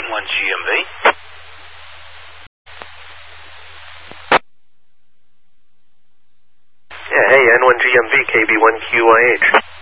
N1GMV. Yeah, hey, N1GMV, KB1QIH.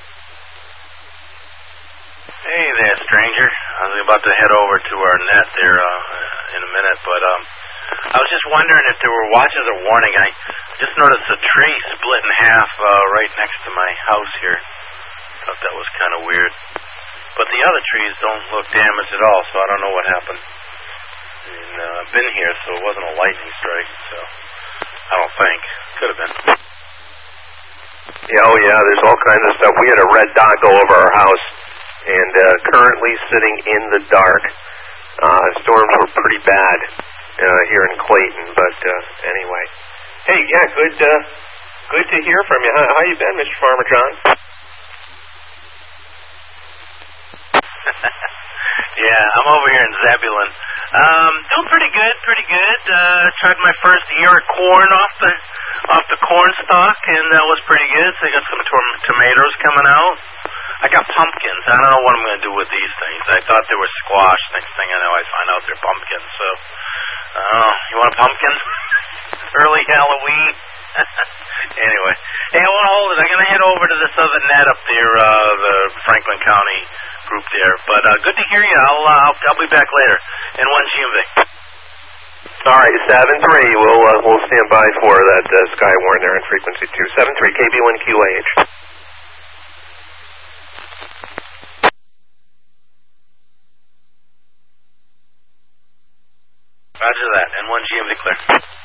Hey there, stranger. I was about to head over to our net there in a minute, but I was just wondering if there were watches or warning. I just noticed a tree split in half right next to my house here. Thought that was kind of weird. But the other trees don't look damaged at all, so I don't know what happened. And I've been here, so it wasn't a lightning strike, so I don't think. Could have been. Yeah, oh yeah, there's all kinds of stuff. We had a red dot go over our house, and currently sitting in the dark. Storms were pretty bad here in Clayton, but anyway. Hey, yeah, good to hear from you. How you been, Mr. Farmer John? Yeah, I'm over here in Zebulon. Doing pretty good. Tried my first ear of corn off the corn stalk, and that was pretty good. So I got some tomatoes coming out. I got pumpkins. I don't know what I'm going to do with these things. I thought they were squash. Next thing I know, I find out they're pumpkins. So, you want a pumpkin? Early Halloween. Anyway, hey, I want to hold it. I'm going to head over to this other net up there, the Franklin County group there. But good to hear you. I'll be back later. N1GMV. All right, 7-3. We'll stand by for that Skywarn there in frequency 2. 7-3 KB1QAH. Roger that. N1GMV clear.